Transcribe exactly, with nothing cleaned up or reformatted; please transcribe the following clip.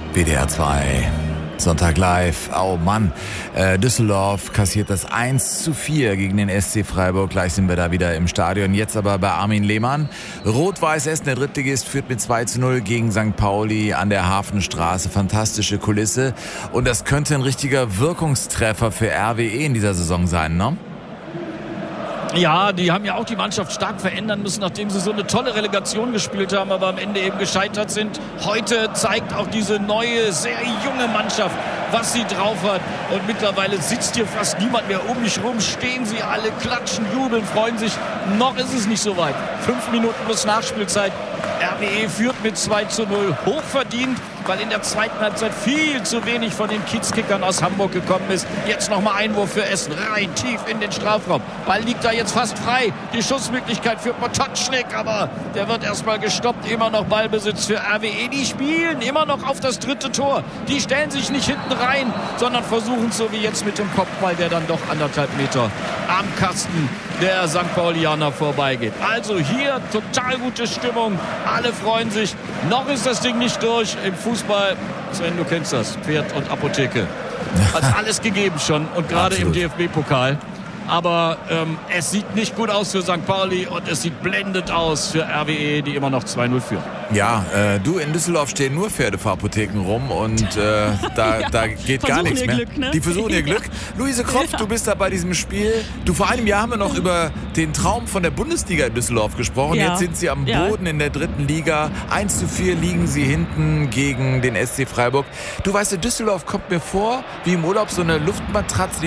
W D R zwei, Sonntag live. Oh Mann, äh, Düsseldorf kassiert das eins zu vier gegen den S C Freiburg. Gleich sind wir da wieder im Stadion. Jetzt aber bei Armin Lehmann. Rot-Weiß Essen, der Drittligist, führt mit zwei zu null gegen Sankt Pauli an der Hafenstraße. Fantastische Kulisse. Und das könnte ein richtiger Wirkungstreffer für R W E in dieser Saison sein, ne? Ja, die haben ja auch die Mannschaft stark verändern müssen, nachdem sie so eine tolle Relegation gespielt haben, aber am Ende eben gescheitert sind. Heute zeigt auch diese neue, sehr junge Mannschaft, was sie drauf hat. Und mittlerweile sitzt hier fast niemand mehr um mich rum. Stehen sie alle, klatschen, jubeln, freuen sich. Noch ist es nicht so weit. Fünf Minuten plus Nachspielzeit. R W E führt mit zwei zu null. Hochverdient, weil in der zweiten Halbzeit viel zu wenig von den Kiezkickern aus Hamburg gekommen ist. Jetzt nochmal Einwurf für Essen. Rein tief in den Strafraum. Ball liegt da jetzt fast frei. Die Schussmöglichkeit für Potocznik, aber der wird erstmal gestoppt. Immer noch Ballbesitz für R W E. Die spielen immer noch auf das dritte Tor. Die stellen sich nicht hinten rein, sondern versuchen es so wie jetzt mit dem Kopfball, der dann doch anderthalb Meter am Kasten der Sankt Paulianer vorbeigeht. Also hier total gute Stimmung. Alle freuen sich. Noch ist das Ding nicht durch. Im Fußball, Sven, du kennst das, Pferd und Apotheke. Hat alles gegeben schon und gerade im D F B-Pokal. Aber ähm, es sieht nicht gut aus für Sankt Pauli und es sieht blendend aus für R W E, die immer noch zwei null führen. Ja, äh, du, in Düsseldorf stehen nur Pferdefahrpotheken rum und äh, da, ja, da geht gar nichts mehr. Glück, ne? Die versuchen ihr Glück. Luise Kropf, ja. Du bist da bei diesem Spiel. Du, vor einem Jahr haben wir noch über den Traum von der Bundesliga in Düsseldorf gesprochen. Ja. Jetzt sind sie am Ja. Boden in der dritten Liga. eins zu vier liegen sie hinten gegen den S C Freiburg. Du weißt, Düsseldorf kommt mir vor wie im Urlaub so eine Luftmatratze,